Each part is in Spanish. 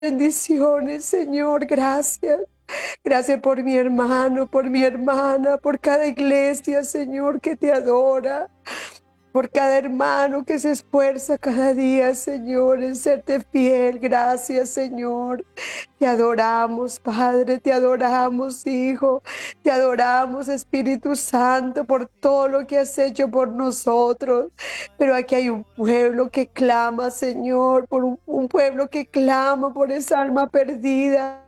bendiciones, Señor, gracias. Gracias por mi hermano, por mi hermana, por cada iglesia, Señor, que te adora, por cada hermano que se esfuerza cada día, Señor, en serte fiel. Gracias, Señor. Te adoramos, Padre, te adoramos, Hijo, te adoramos, Espíritu Santo, por todo lo que has hecho por nosotros. Pero aquí hay un pueblo que clama, Señor, por un pueblo que clama por esa alma perdida.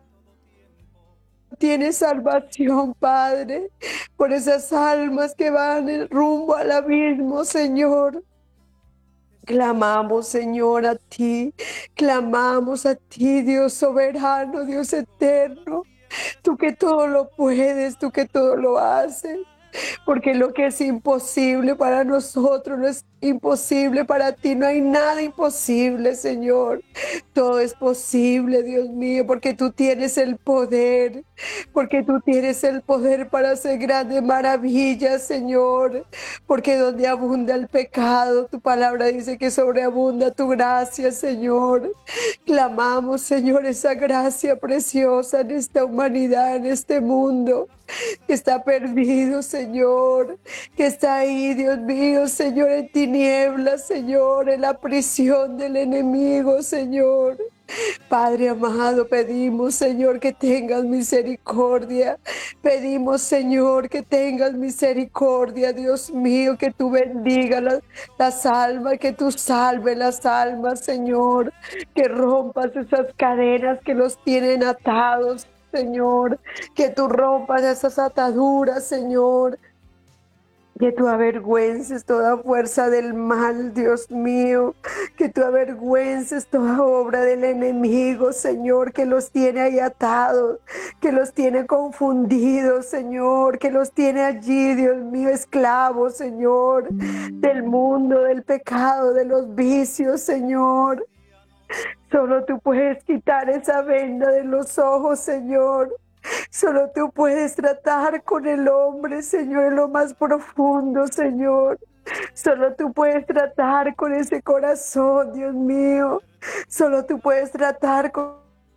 Tiene salvación, Padre, por esas almas que van en rumbo al abismo, Señor. Clamamos, Señor, a ti, clamamos a ti, Dios soberano, Dios eterno, tú que todo lo puedes, tú que todo lo haces. Porque lo que es imposible para nosotros no es imposible para ti. No hay nada imposible, Señor. Todo es posible, Dios mío, porque tú tienes el poder, porque tú tienes el poder para hacer grandes maravillas, Señor. Porque donde abunda el pecado, tu palabra dice que sobreabunda tu gracia, Señor. Clamamos, Señor, esa gracia preciosa en esta humanidad, en este mundo que está perdido, Señor, que está ahí, Dios mío, Señor, en tinieblas, Señor, en la prisión del enemigo, Señor. Padre amado, pedimos, Señor, que tengas misericordia. Pedimos, Señor, que tengas misericordia, Dios mío, que tú bendiga las almas, que tú salve las almas, Señor, que rompas esas cadenas que los tienen atados, Señor, que tú rompas esas ataduras, Señor, que tú avergüences toda fuerza del mal, Dios mío, que tú avergüences toda obra del enemigo, Señor, que los tiene ahí atados, que los tiene confundidos, Señor, que los tiene allí, Dios mío, esclavos, Señor, del mundo, del pecado, de los vicios, Señor. Solo tú puedes quitar esa venda de los ojos, Señor. Solo tú puedes tratar con el hombre, Señor, en lo más profundo, Señor. Solo tú puedes tratar con ese corazón, Dios mío. Solo tú puedes tratar con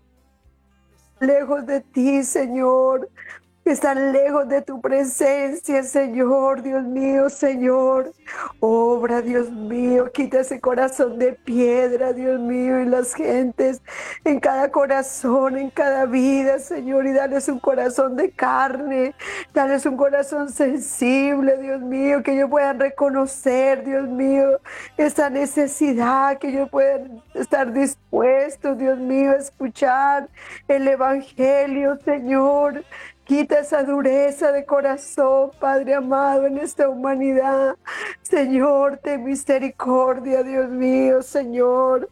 lejos de ti, Señor, que están lejos de tu presencia, Señor, Dios mío, Señor. Obra, Dios mío, quita ese corazón de piedra, Dios mío, en las gentes, en cada corazón, en cada vida, Señor, y dales un corazón de carne, dales un corazón sensible, Dios mío, que ellos puedan reconocer, Dios mío, esa necesidad, que ellos puedan estar dispuestos, Dios mío, a escuchar el Evangelio, Señor. Quita esa dureza de corazón, Padre amado, en esta humanidad. Señor, ten misericordia, Dios mío, Señor.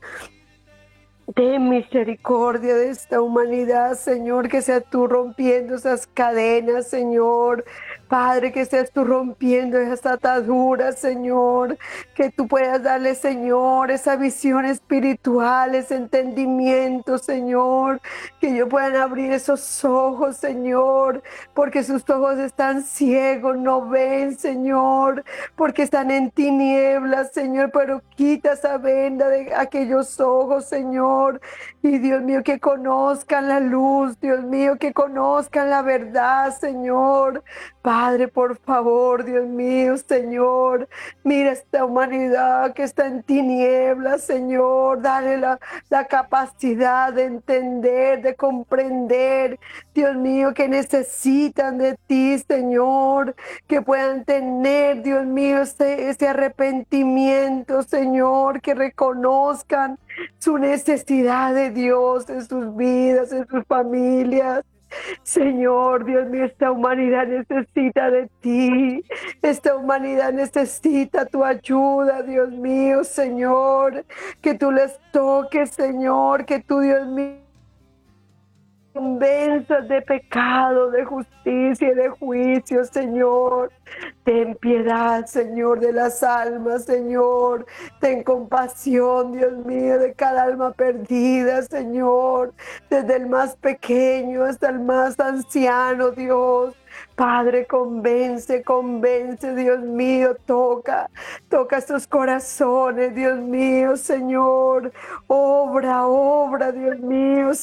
Ten misericordia de esta humanidad, Señor, que seas tú rompiendo esas cadenas, Señor. Padre, que seas tú rompiendo esas ataduras, Señor. Que tú puedas darle, Señor, esa visión espiritual, ese entendimiento, Señor. Que ellos puedan abrir esos ojos, Señor, porque sus ojos están ciegos, no ven, Señor, porque están en tinieblas, Señor, pero quita esa venda de aquellos ojos, Señor, y Dios mío, que conozcan la luz, Dios mío, que conozcan la verdad, Señor. Padre, por favor, Dios mío, Señor, mira esta humanidad que está en tinieblas, Señor, dale la capacidad de entender, de comprender, Dios mío, que necesitan de ti, Señor, que puedan tener, Dios mío, ese arrepentimiento, Señor, que reconozcan su necesidad de Dios en sus vidas, en sus familias. Señor, Dios mío, esta humanidad necesita de ti. Esta humanidad necesita tu ayuda, Dios mío, Señor. Que tú les toques, Señor, que tú, Dios mío, convenzas de pecado, de justicia y de juicio, Señor. Ten piedad, Señor, de las almas, Señor. Ten compasión, Dios mío, de cada alma perdida, Señor. Desde el más pequeño hasta el más anciano, Dios. Padre, convence, convence, Dios mío, toca, toca estos corazones, Dios mío, Señor, obra, obra, Dios mío,